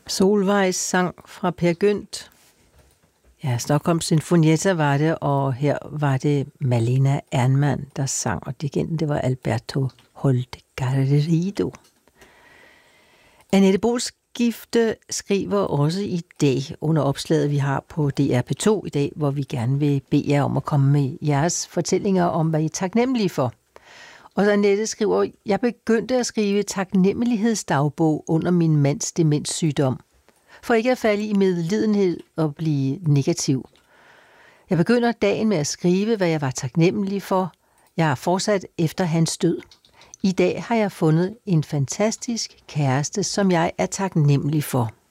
Solvejs sang fra Per Gynt. Ja, Stockholm Sinfonietta var det, og her var det Malena Ernman, der sang, og dirigenten det var Alberto Holde-Garrido. Annette Boelskifte skriver også i dag under opslaget, vi har på DR P2 i dag, hvor vi gerne vil bede jer om at komme med jeres fortællinger om, hvad I er taknemmelige for. Og så Annette skriver, jeg begyndte at skrive taknemmelighedsdagbog under min mands demenssygdom, for ikke at falde i medlidenhed og blive negativ. Jeg begynder dagen med at skrive, hvad jeg var taknemmelig for. Jeg har fortsat efter hans død. I dag har jeg fundet en fantastisk kæreste, som jeg er taknemmelig for.